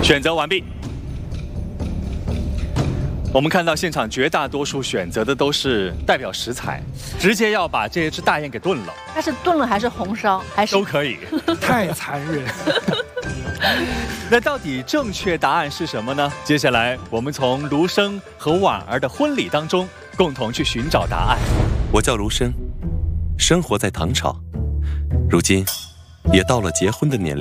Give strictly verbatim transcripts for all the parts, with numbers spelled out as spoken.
选择完毕。我们看到现场绝大多数选择的都是代表食材，直接要把这只大雁给炖了。 它是炖了还是红烧，还是都可以？ 太残忍。 那到底正确答案是什么呢？接下来我们从卢生和婉儿的婚礼当中共同去寻找答案。 我叫卢生，生活在唐朝，如今也到了结婚的年龄。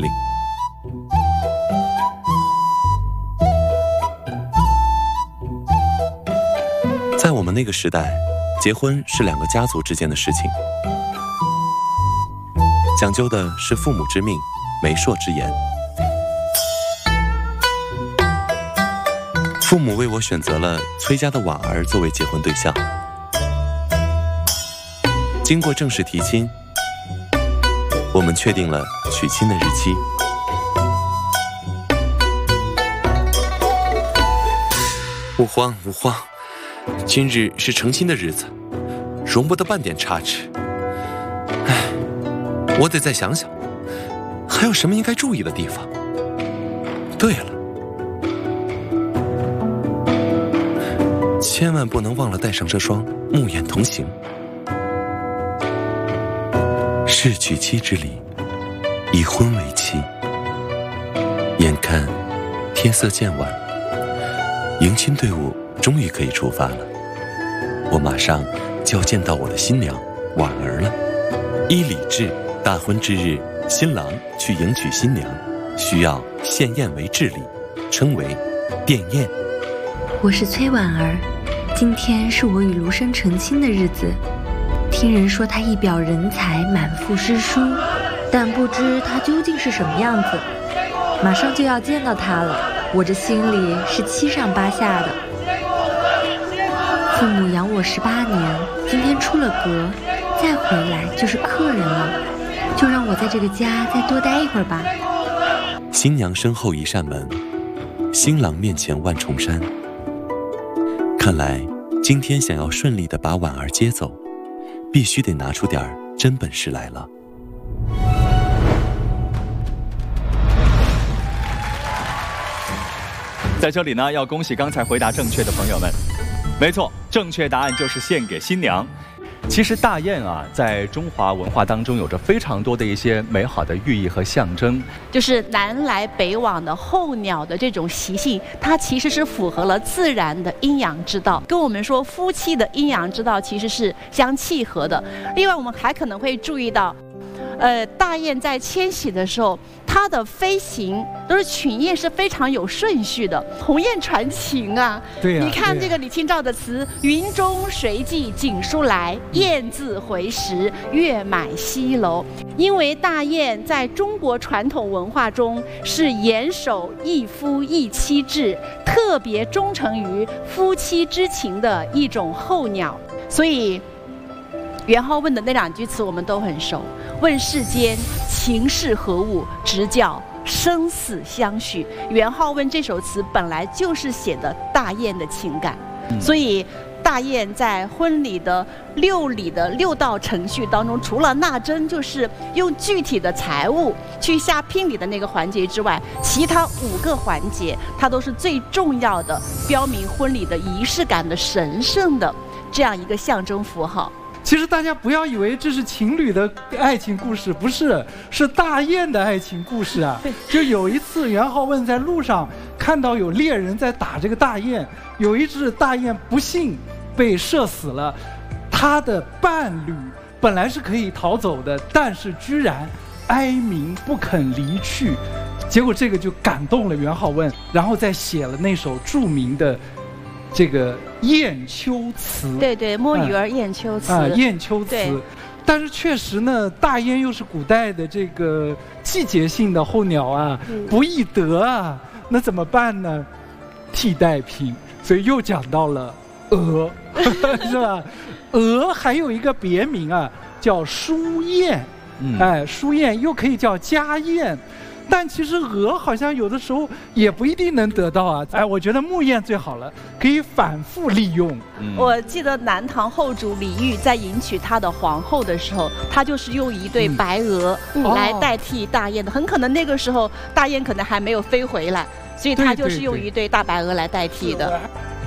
在我们那个时代，结婚是两个家族之间的事情，讲究的是父母之命、媒妁之言。父母为我选择了崔家的婉儿作为结婚对象。经过正式提亲，我们确定了娶亲的日期。勿慌勿慌，今日是成亲的日子，容不得半点差池。唉，我得再想想，还有什么应该注意的地方。对了，千万不能忘了带上这双木眼同行。是娶妻之礼，以婚为期。眼看天色渐晚，迎亲队伍终于可以出发了。我马上就要见到我的新娘婉儿了。依礼制，大婚之日，新郎去迎娶新娘，需要献宴为至礼，称为奠宴。 我是崔婉儿，今天是我与卢生成亲的日子。听人说他一表人才，满腹诗书，但不知他究竟是什么样子。马上就要见到他了，我这心里是七上八下的。父母养我十八年，今天出了阁，再回来就是客人了，就让我在这个家再多待一会儿吧。 新娘身后一扇门，新郎面前万重山。看来今天想要顺利地把婉儿接走，必须得拿出点真本事来了。 在这里呢，要恭喜刚才回答正确的朋友们。没错，正确答案就是献给新娘。其实大雁啊，在中华文化当中有着非常多的一些美好的寓意和象征， 就是南来北往的候鸟的这种习性，它其实是符合了自然的阴阳之道，跟我们说夫妻的阴阳之道其实是相契合的。另外，我们还可能会注意到，呃，大雁在迁徙的时候，它的飞行都是群雁是非常有顺序的，鸿雁传情啊。 对呀、啊， 你看这个李清照的词：“云中谁寄锦书来，雁字回时，月满西楼。”因为大雁在中国传统文化中是严守一夫一妻制，特别忠诚于夫妻之情的一种候鸟，所以元好问的那两句词我们都很熟。问世间情是何物，直教生死相许。元好问这首词本来就是写的大雁的情感，嗯、所以大雁在婚礼的六礼的六道程序当中，除了纳征就是用具体的财物去下聘礼的那个环节之外，其他五个环节它都是最重要的，标明婚礼的仪式感的神圣的这样一个象征符号。 其实大家不要以为这是情侣的爱情故事，不是，是大雁的爱情故事啊。就有一次元好问在路上看到有猎人在打这个大雁，有一只大雁不幸被射死了，他的伴侣本来是可以逃走的，但是居然哀鸣不肯离去，结果这个就感动了元好问，然后再写了那首著名的这个雁丘词。 对对，摸鱼儿雁丘词啊，雁丘词。但是确实呢，大雁又是古代的这个季节性的候鸟啊，嗯、不易得啊，那怎么办呢？替代品，所以又讲到了鹅，是吧？鹅还有一个别名啊，叫书雁。嗯、哎，书雁又可以叫家雁。 但其实鹅好像有的时候也不一定能得到啊。哎，我觉得木燕最好了，可以反复利用。 嗯、 我记得南唐后主李煜在迎娶他的皇后的时候，他就是用一对白鹅来代替大雁的，很可能那个时候大雁可能还没有飞回来，所以他就是用一对大白鹅来代替的。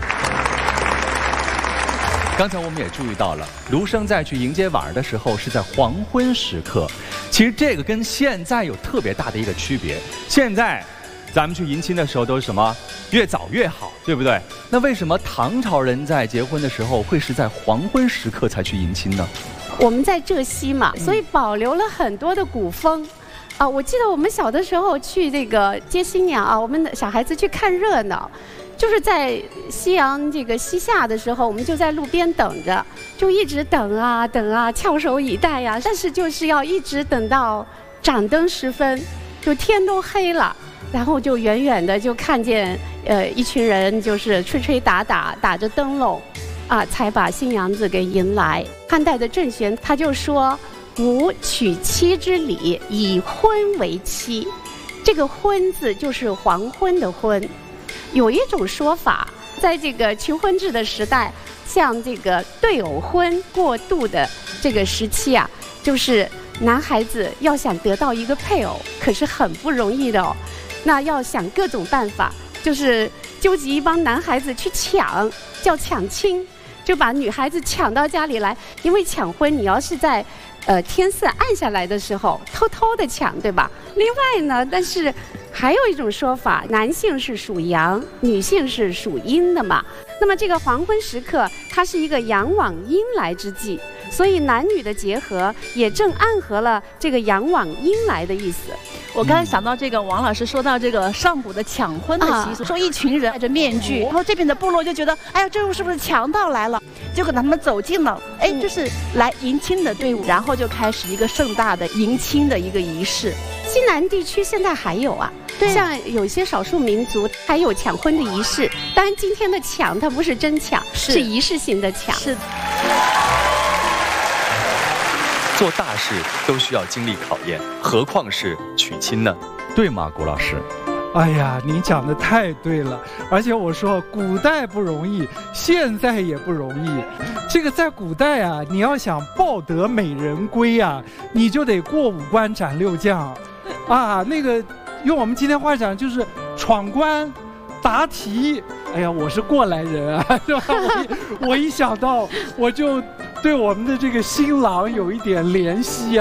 刚才我们也注意到了，卢生在去迎接婉儿的时候是在黄昏时刻。其实这个跟现在有特别大的一个区别。现在咱们去迎亲的时候都是什么？越早越好，对不对？那为什么唐朝人在结婚的时候会是在黄昏时刻才去迎亲呢？ 我们在浙西嘛，所以保留了很多的古风。啊，我记得我们小的时候去这个接新娘啊，我们的小孩子去看热闹。就是在夕阳这个西下的时候，我们就在路边等着，就一直等啊等啊，翘首以待呀、啊。但是就是要一直等到掌灯时分，就天都黑了，然后就远远的就看见呃一群人就是吹吹打打，打着灯笼，啊，才把新娘子给迎来。汉代的郑玄他就说：“吾娶妻之礼，以昏为期。”这个“昏”字就是黄昏的“昏”。有一种说法，在这个求婚制的时代，像这个对偶婚过渡的这个时期啊，就是男孩子要想得到一个配偶，可是很不容易的哦。那要想各种办法，就是纠集一帮男孩子去抢，叫抢亲，就把女孩子抢到家里来。因为抢婚，你要是在呃天色暗下来的时候偷偷的抢，对吧？另外呢，但是还有一种说法，男性是属阳，女性是属阴的嘛。那么这个黄昏时刻，它是一个阳往阴来之际，所以男女的结合也正暗合了这个阳往阴来的意思。 我刚才想到这个，王老师说到这个上古的抢婚的习俗，啊、说一群人戴着面具，然后这边的部落就觉得，哎呀，这是不是强盗来了？结果他们走近了，哎，这是来迎亲的队伍，然后就开始一个盛大的迎亲的一个仪式。 西南地区现在还有啊。对，像有些少数民族还有抢婚的仪式，当然今天的抢它不是真抢，是, 是仪式性的抢。 是。 做大事都需要经历考验，何况是娶亲呢？ 对吗，谷老师？ 哎呀，你讲的太对了，而且我说古代不容易，现在也不容易。这个在古代啊，你要想抱得美人归啊，你就得过五关斩六将，啊，那个用我们今天话讲就是闯关、答题。哎呀，我是过来人啊，是吧？我一我一想到，我就对我们的这个新郎有一点怜惜啊。